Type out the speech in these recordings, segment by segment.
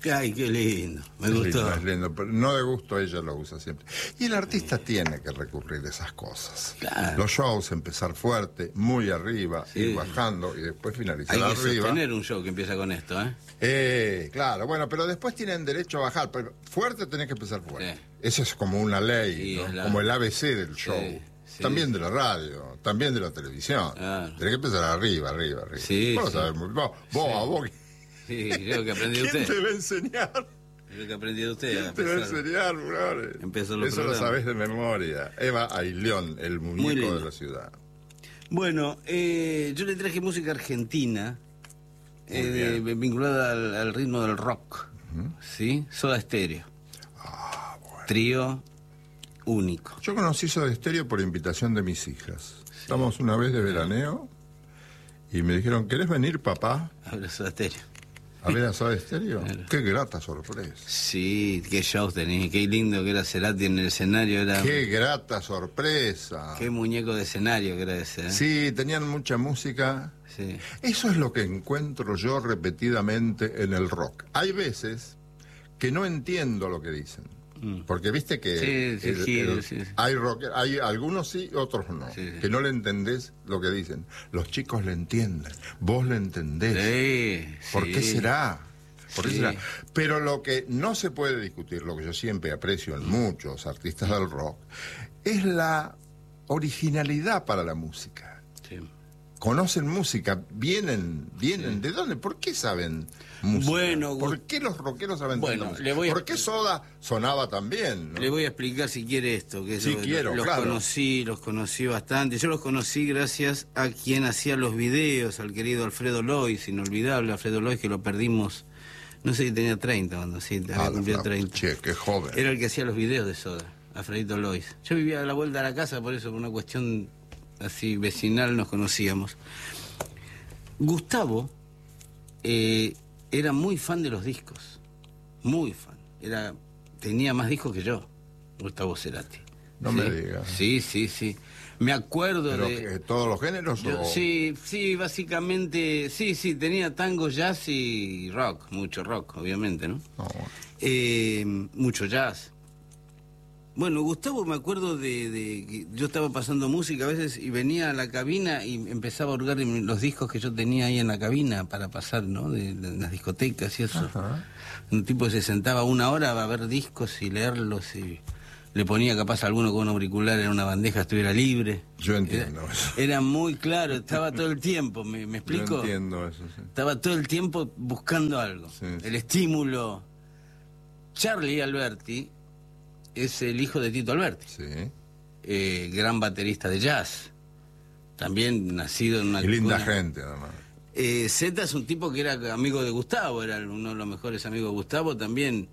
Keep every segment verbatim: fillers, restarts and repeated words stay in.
Ay, qué lindo, me es gustó. Lindo, es lindo, pero no de gusto, ella lo usa siempre. Y el artista sí. tiene que recurrir a esas cosas. Claro. Los shows, empezar fuerte, muy arriba, sí. ir bajando y después finalizar Hay que arriba. Hay que sostener un show que empieza con esto, ¿eh? Eh, claro, bueno, pero después tienen derecho a bajar, pero fuerte tenés que empezar fuerte. Sí. Eso es como una ley, sí, ¿no? la... como el A B C del show. Sí. Sí, también sí. de la radio, también de la televisión. Claro. Tenés que empezar arriba, arriba, arriba. Sí, vos sí. sabés muy vos, vos, sí. a vos. Sí, creo que aprendí de ¿Quién usted. te va a enseñar? Creo que aprendí de usted. ¿Quién te va a enseñar, brother? Empezó los Eso programas. lo sabés de memoria. Eva Ayllón, el muñeco de la ciudad. Bueno, eh, yo le traje música argentina, eh, vinculada al, al ritmo del rock. Uh-huh. ¿Sí? Soda Stereo. Ah, bueno. Trío único. Yo conocí Soda Stereo por invitación de mis hijas. Sí. Estamos una vez de veraneo y me dijeron, ¿querés venir, papá? A ver Soda Stereo. ¿A ver a Soda Stereo? Claro. Qué grata sorpresa. Sí, qué shows tenía, qué lindo que era Cerati en el escenario. Era... Qué grata sorpresa. Qué muñeco de escenario que era ese. ¿eh? Sí, tenían mucha música. Sí. Eso es lo que encuentro yo repetidamente en el rock. Hay veces que no entiendo lo que dicen. Porque viste que sí, sí, el, sí, el, sí, sí. hay rock, hay algunos sí, otros no, sí, sí. que no le entendés lo que dicen. Los chicos le entienden, vos le entendés. Sí, ¿Por sí. qué será? ¿Por sí. qué será? Pero lo que no se puede discutir, lo que yo siempre aprecio en muchos artistas del rock, es la originalidad para la música. Sí. Conocen música, vienen, vienen, sí. ¿de dónde? ¿Por qué saben música? Bueno, ¿por qué los rockeros saben bueno, música? Le voy a... ¿Por qué Soda sonaba tan bien? ¿no? Le voy a explicar si quiere esto, que sí, yo, quiero, los claro. conocí, los conocí bastante. Yo los conocí gracias a quien hacía los videos, al querido Alfredo Lois, inolvidable Alfredo Lois, que lo perdimos, no sé si tenía treinta cuando sí, había ah, cumplido la, treinta. Che, qué joven. Era el que hacía los videos de Soda, Alfredito Lois. Yo vivía a la vuelta de la casa, por eso, por una cuestión así vecinal nos conocíamos. Gustavo eh, era muy fan de los discos, muy fan. Era, tenía más discos que yo, Gustavo Cerati. No ¿sí? me digas. Sí, sí, sí. Me acuerdo ¿Pero de... que, todos los géneros? Yo, o... Sí, sí, básicamente, sí, sí, tenía tango, jazz y rock, mucho rock, obviamente, ¿no? no bueno. eh, mucho jazz. Bueno, Gustavo, me acuerdo de, de que yo estaba pasando música a veces y venía a la cabina y empezaba a hurgar en los discos que yo tenía ahí en la cabina para pasar, ¿no? De, de las discotecas y eso. Ajá. Un tipo que se sentaba una hora a ver discos y leerlos y le ponía capaz a alguno con un auricular en una bandeja estuviera libre. Yo entiendo era, eso. Era muy claro, estaba todo el tiempo, ¿me, me explico? Yo entiendo eso, sí. Estaba todo el tiempo buscando algo, sí, el sí. estímulo. Charlie Alberti es el hijo de Tito Alberti, sí. eh, gran baterista de jazz, también nacido en una... Y linda una, gente, además. Eh, Zeta es un tipo que era amigo de Gustavo, era uno de los mejores amigos de Gustavo, también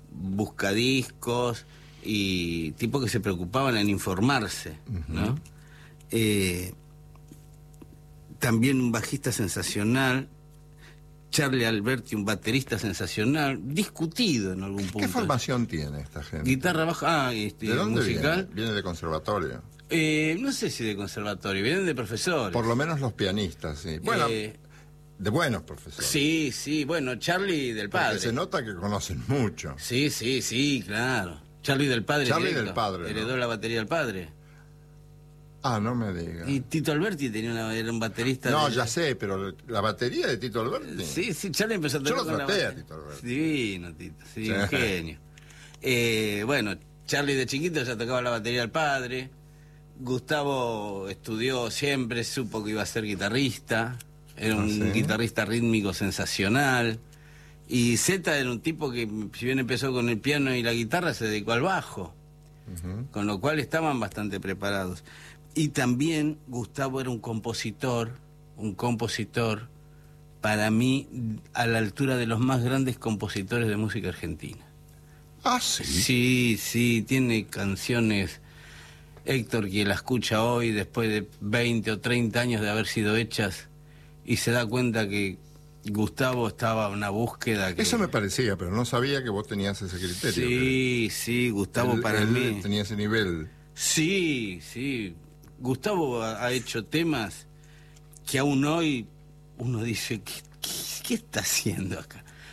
buscadiscos y tipo que se preocupaban en informarse, uh-huh. ¿no? Eh, también un bajista sensacional, Charlie Alberti, un baterista sensacional, discutido en algún punto. ¿Qué formación tiene esta gente? Guitarra baja, ah, este, ¿de dónde musical. Viene? ¿Viene de conservatorio? Eh, no sé si de conservatorio, vienen de profesores. Por lo menos los pianistas, sí. Bueno, eh, de buenos profesores. Sí, sí, bueno, Charlie del Padre. Porque se nota que conocen mucho. Sí, sí, sí, claro. Charlie del Padre. Charlie directo, del Padre. Heredó ¿no? la batería del Padre. Ah, no me digas. Y Tito Alberti tenía una, era un baterista. No, de... ya sé, pero la batería de Tito Alberti. Sí, sí, Charlie empezó a tocar. Yo lo con traté la a Tito Alberti. Divino, Tito, sí, sí. un genio. Eh, bueno, Charlie de chiquito ya tocaba la batería del Padre. Gustavo estudió siempre, supo que iba a ser guitarrista. Era un ¿Ah, sí? guitarrista rítmico sensacional. Y Zeta era un tipo que, si bien empezó con el piano y la guitarra, se dedicó al bajo. Uh-huh. Con lo cual estaban bastante preparados. Y también Gustavo era un compositor, un compositor, para mí, a la altura de los más grandes compositores de música argentina. Ah, sí. Sí, sí, tiene canciones, Héctor, que la escucha hoy, después de veinte o treinta años de haber sido hechas, y se da cuenta que Gustavo estaba en una búsqueda que... Eso me parecía, pero no sabía que vos tenías ese criterio. Sí, que... sí, Gustavo él, para él mí... tenía ese nivel. Sí, sí. Gustavo ha, ha hecho temas que aún hoy uno dice, ¿qué, qué, qué está haciendo acá?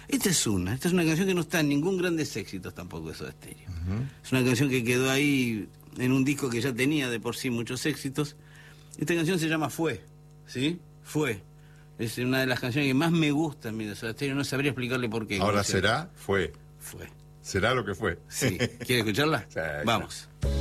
Esta es una, esta es una canción que no está en ningún grandes éxitos tampoco de Soda Stereo. Uh-huh. Es una canción que quedó ahí en un disco que ya tenía de por sí muchos éxitos. Esta canción se llama Fue, ¿sí? Fue. Es una de las canciones que más me gustan de Soda Stereo, no sabría explicarle por qué. Ahora será, fue. Fue. Será lo que fue. Sí. ¿Quiere escucharla? Sí, vamos. Claro.